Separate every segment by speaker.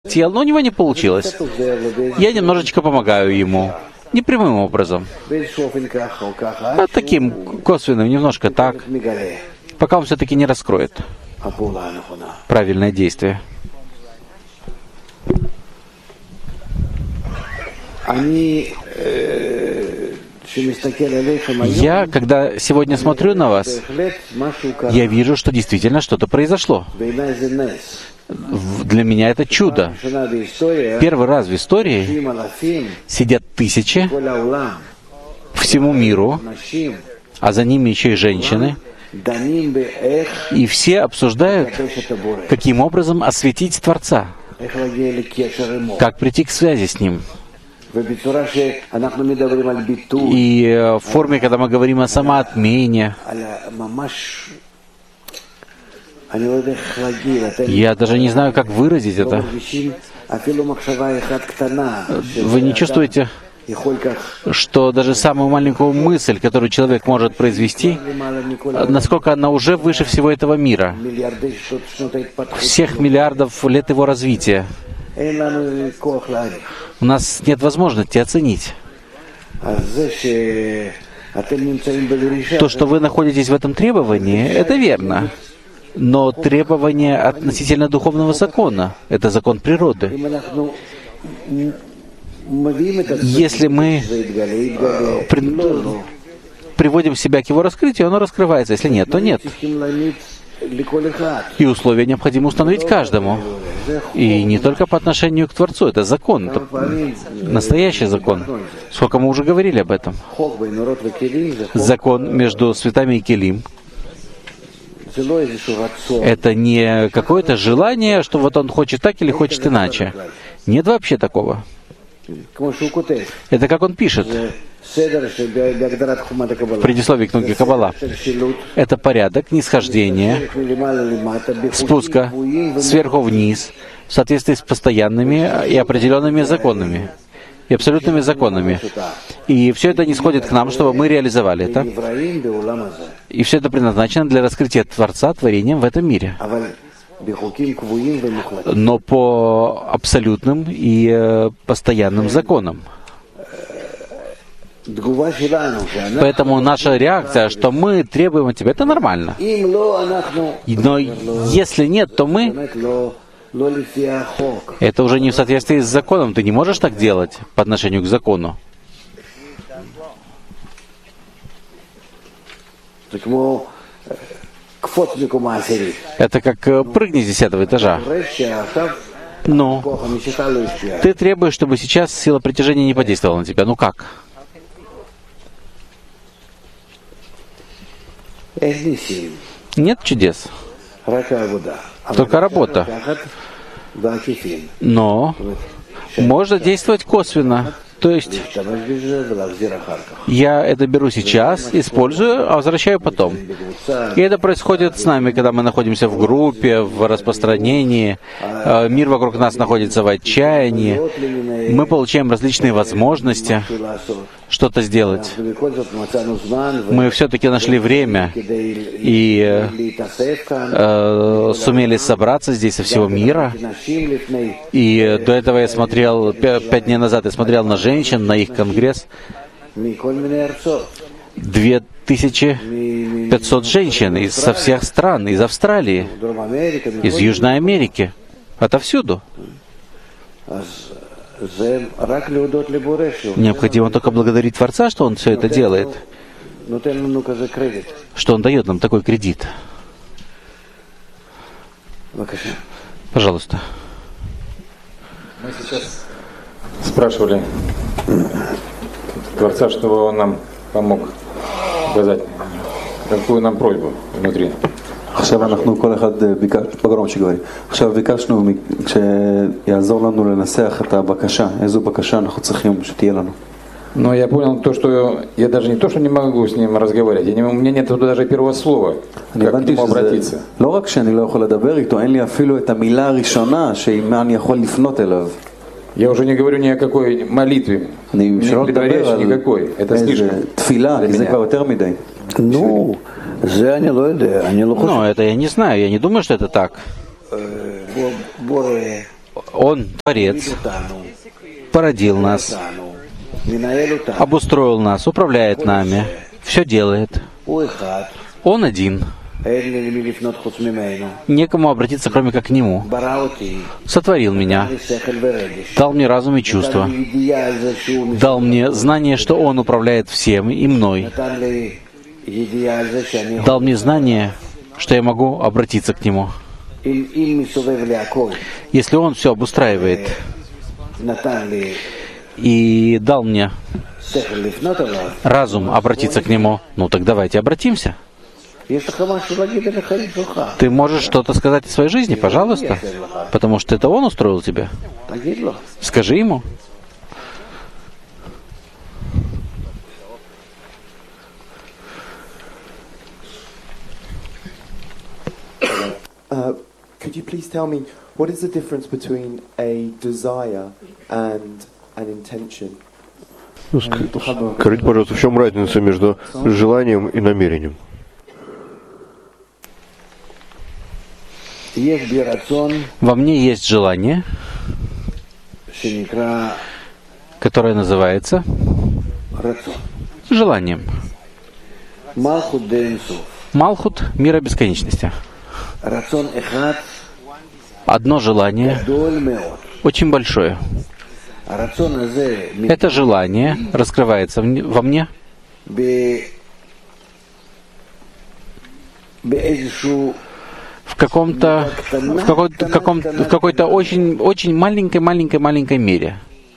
Speaker 1: но у него не получилось. Я немножечко помогаю ему. Не прямым образом, а таким косвенным, немножко так, пока он все-таки не раскроет правильное действие. Я, когда сегодня смотрю на вас, я вижу, что действительно что-то произошло. Для меня это чудо. Первый раз в истории сидят тысячи всему миру, а за ними еще и женщины, и все обсуждают, каким образом осветить Творца, как прийти к связи с Ним. И в форме, когда мы говорим о самоотмене, я даже не знаю, как выразить это. Вы не чувствуете, что даже самую маленькую мысль, которую человек может произвести, насколько она уже выше всего этого мира, всех миллиардов лет его развития? У нас нет возможности оценить. То, что вы находитесь в этом требовании, это верно. Но требование относительно духовного закона — это закон природы. Если мы приводим себя к его раскрытию, оно раскрывается. Если нет, то нет. И условия необходимо установить каждому. И не только по отношению к Творцу. Это закон. Это настоящий закон. Сколько мы уже говорили об этом. Закон между светами и келим. Это не какое-то желание, что вот он хочет так или хочет иначе. Нет вообще такого. Это как он пишет в предисловии к книге Каббала. Это порядок нисхождения, спуска сверху вниз в соответствии с постоянными и определенными законами. И абсолютными законами. И все это нисходит к нам, чтобы мы реализовали это. И все это предназначено для раскрытия Творца творением в этом мире. Но по абсолютным и постоянным законам. Поэтому наша реакция, что мы требуем от тебя, это нормально. Но если нет, то мы... Это уже не в соответствии с законом. Ты не можешь так делать по отношению к закону. Это как прыгни с 10-го этажа. Ну, ты требуешь, чтобы сейчас сила притяжения не подействовала на тебя. Ну как? Нет чудес. Только работа. Но можно действовать косвенно. То есть я это беру сейчас, использую, а возвращаю потом. И это происходит с нами, когда мы находимся в группе, в распространении. Мир вокруг нас находится в отчаянии. Мы получаем различные возможности что-то сделать. Мы все-таки нашли время и сумели собраться здесь со всего мира. И до этого я смотрел, 5 дней назад я смотрел на женщин, на их конгресс. 2500 женщин со всех стран, из Австралии, из Южной Америки, отовсюду. Необходимо только благодарить Творца, что Он все это делает, что Он дает нам такой кредит. Пожалуйста.
Speaker 2: Мы сейчас спрашивали Творца, чтобы Он нам помог сказать, какую нам просьбу внутри.
Speaker 3: עכשיו אנחנו כל אחד בגרום שגברי. עכשיו ביקשנו שיעזור לנו לנסח את הבקשה, איזו בקשה אנחנו צריכים שתהיה לנו.
Speaker 2: Но я понял то, что я даже не то, что не могу с ним разговаривать, у меня нет туда даже первого слова, как к нему обратиться.
Speaker 3: לא רק שאני לא יכול לדבר איתו, אין לי אפילו את המילה הראשונה שעימה אני יכול לפנות אליו.
Speaker 2: Я уже не говорю ни о какой молитве, не предваряющей никакой. Это слишком.
Speaker 3: תפילה, כי זה כבר יותר מדי.
Speaker 1: Ну, это я не знаю, я не думаю, что это так. Он Творец, породил нас, обустроил нас, управляет нами, все делает. Он один. Некому обратиться, кроме как к Нему. Сотворил меня, дал мне разум и чувства, дал мне знание, что Он управляет всем и мной, дал мне знание, что я могу обратиться к Нему. Если Он все обустраивает и дал мне разум обратиться к Нему, ну так давайте обратимся. Ты можешь что-то сказать о своей жизни, пожалуйста, потому что это Он устроил тебя. Скажи Ему.
Speaker 4: Could you please tell me what is the difference between a desire and an intention?
Speaker 5: Скажите, пожалуйста, в чем разница между желанием и намерением?
Speaker 1: Во мне есть желание, которое называется желанием. Малхут — мира бесконечности. Одно желание, очень большое. Это желание раскрывается во мне в какой-то очень маленькой мере.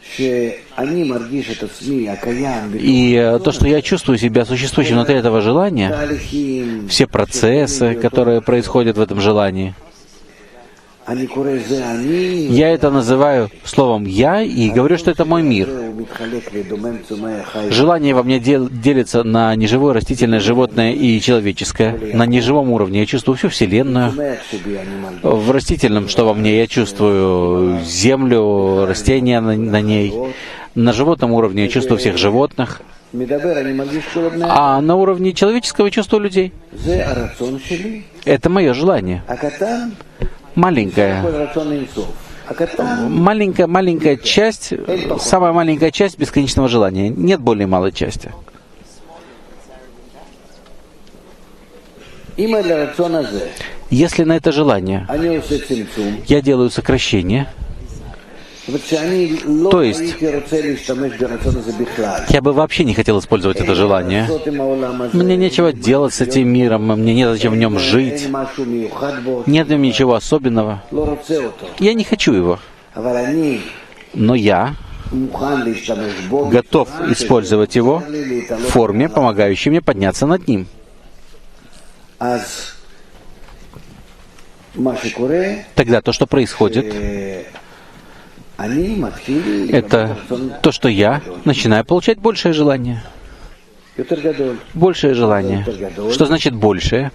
Speaker 1: И то, что я чувствую себя существующим внутри этого желания, все процессы, которые происходят в этом желании, я это называю словом «я» и говорю, что это мой мир. Желание во мне делится на неживое, растительное, животное и человеческое. На неживом уровне я чувствую всю Вселенную. В растительном, что во мне, я чувствую землю, растения на ней. На животном уровне я чувствую всех животных. А на уровне человеческого я чувствую людей. Это мое желание. Маленькая часть, самая маленькая часть бесконечного желания. Нет более малой части. Если на это желание я делаю сокращение, то есть я бы вообще не хотел использовать это желание. Мне нечего делать с этим миром, мне незачем в нем жить. Нет в нем ничего особенного. Я не хочу его. Но я готов использовать его в форме, помогающей мне подняться над ним. Тогда то, что происходит, это то, что я начинаю получать большее желание. Большее желание. Что значит большее?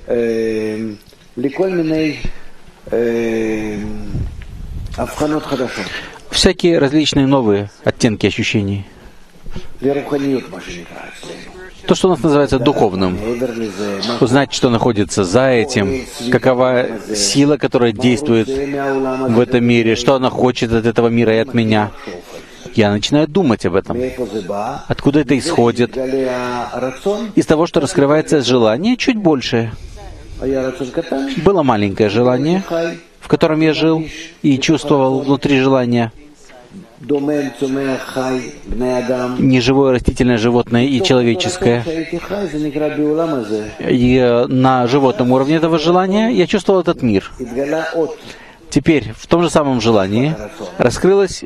Speaker 1: Всякие различные новые оттенки ощущений. То, что у нас называется духовным. Узнать, что находится за этим, какова сила, которая действует в этом мире, что она хочет от этого мира и от меня. Я начинаю думать об этом. Откуда это исходит? Из того, что раскрывается желание чуть большее. Было маленькое желание, в котором я жил и чувствовал внутри желания. Неживое, растительное, животное и человеческое. И на животном уровне этого желания я чувствовал этот мир. Теперь в том же самом желании раскрылся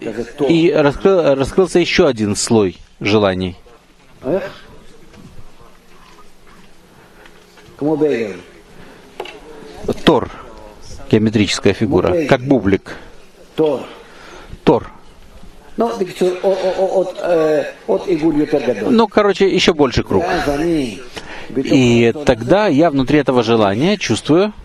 Speaker 1: еще один слой желаний. Тор. Геометрическая фигура. Как бублик. Тор. Ну, короче, еще больше круг. И тогда я внутри этого желания чувствую,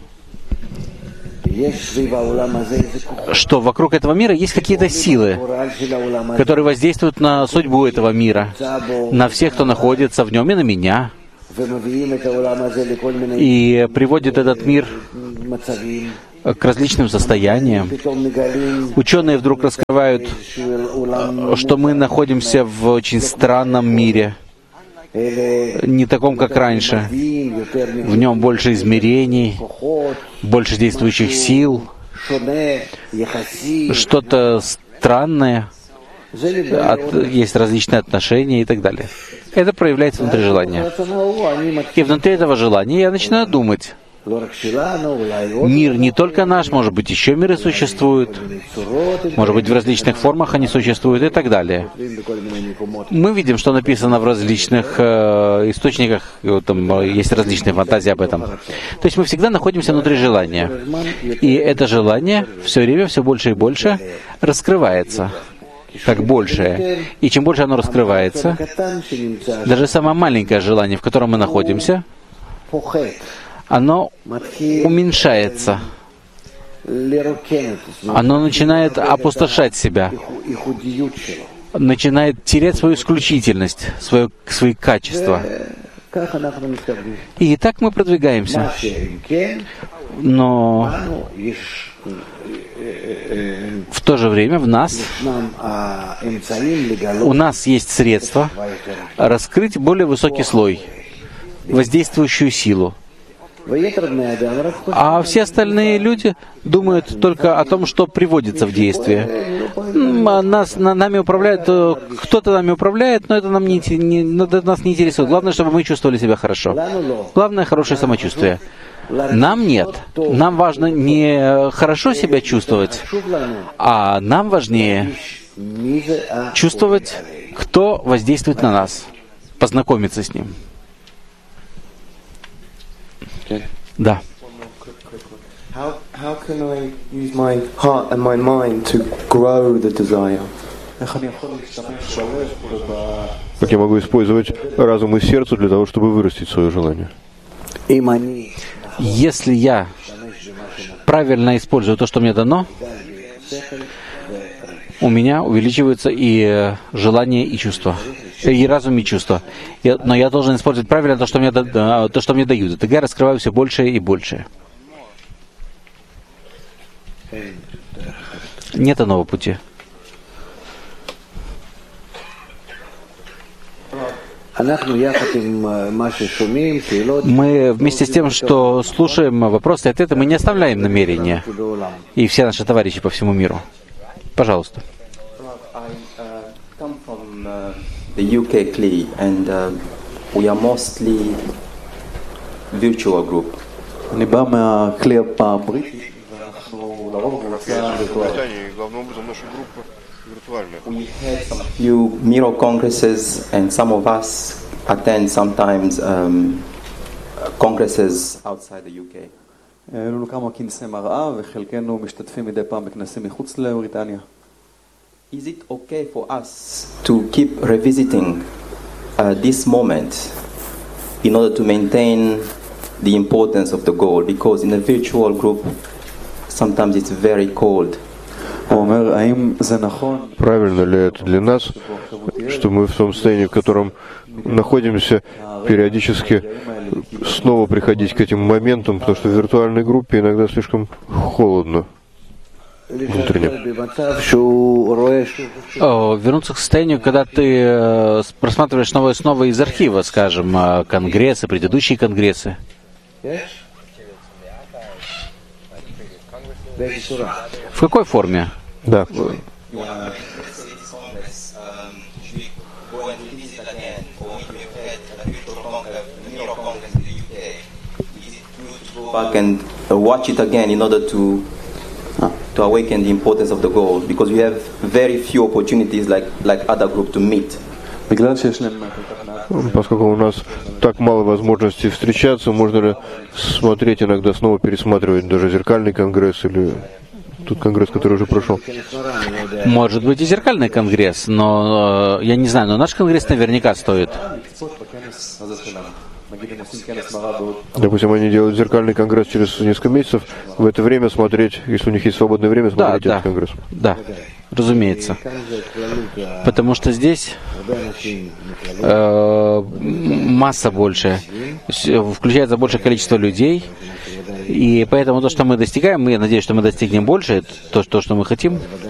Speaker 1: что вокруг этого мира есть какие-то силы, которые воздействуют на судьбу этого мира, на всех, кто находится в нем, и на меня, и приводят этот мир к различным состояниям. Ученые вдруг раскрывают, что мы находимся в очень странном мире, не таком, как раньше. В нем больше измерений, больше действующих сил, что-то странное, есть различные отношения и так далее. Это проявляется внутри желания. И внутри этого желания я начинаю думать. Мир не только наш, может быть, еще миры существуют, может быть, в различных формах они существуют и так далее. Мы видим, что написано в различных источниках, там есть различные фантазии об этом. То есть мы всегда находимся внутри желания. И это желание все время все больше и больше раскрывается, как большее. И чем больше оно раскрывается, даже самое маленькое желание, в котором мы находимся, оно уменьшается. Оно начинает опустошать себя, начинает терять свою исключительность, свои качества. И так мы продвигаемся. Но в то же время у нас есть средства раскрыть более высокий слой, воздействующую силу. А все остальные люди думают только о том, что приводится в действие. Нами управляет, кто-то нами управляет, но это нас не интересует. Главное, чтобы мы чувствовали себя хорошо. Главное, хорошее самочувствие. Нам нет. Нам важно не хорошо себя чувствовать, а нам важнее чувствовать, кто воздействует на нас, познакомиться с ним. Да.
Speaker 4: How can I use my heart and my mind to grow the desire?
Speaker 5: Как я могу использовать разум и сердце для того, чтобы вырастить свое желание?
Speaker 1: Если я правильно использую то, что мне дано, у меня увеличиваются и желания, и чувства. И разум, и чувства. Но я должен использовать правильно то, что мне дают. Тогда я раскрываю все больше и больше. Нет иного пути. Мы вместе с тем, что слушаем вопросы и ответы, мы не оставляем намерения. И все наши товарищи по всему миру. Пожалуйста.
Speaker 6: The UK CLI, and we are mostly virtual group.
Speaker 3: אני בא מהכלי הבריטי, ואנחנו לרוב קבוצה וירטואלית.
Speaker 6: We had some few mirror congresses, and some of us attend sometimes congresses outside the UK.
Speaker 3: היו לנו כמה כנסי מראה, וחלקנו משתתפים מדי פעם בכנסים מחוץ לבריטניה.
Speaker 6: Is it okay for us to keep revisiting this moment in order to maintain the importance of the goal? Because in a virtual group, sometimes it's very cold.
Speaker 5: Правильно ли это для нас, что мы в том состоянии, в котором находимся, периодически снова приходить к этим моментам, потому что в виртуальной группе иногда слишком холодно внутренне.
Speaker 1: Вернуться к состоянию, когда ты просматриваешь снова и снова из архива, скажем, конгрессы, предыдущие конгрессы. В какой форме?
Speaker 5: Да.
Speaker 6: Back and watch it again in order to awaken the importance of the goal, because we have very few opportunities like other group to meet.
Speaker 5: Поскольку у нас так мало возможностей встречаться, можно ли смотреть иногда, снова пересматривать даже зеркальный конгресс или тот конгресс, который уже прошел?
Speaker 1: Может быть и зеркальный конгресс, но я не знаю, но наш конгресс наверняка стоит.
Speaker 5: Допустим, они делают зеркальный конгресс через несколько месяцев, в это время смотреть, если у них есть свободное время, смотреть этот конгресс.
Speaker 1: Да, разумеется. Потому что здесь масса большая, включается большее количество людей, И поэтому то, что мы достигаем, я надеюсь, что мы достигнем больше, то, что мы хотим.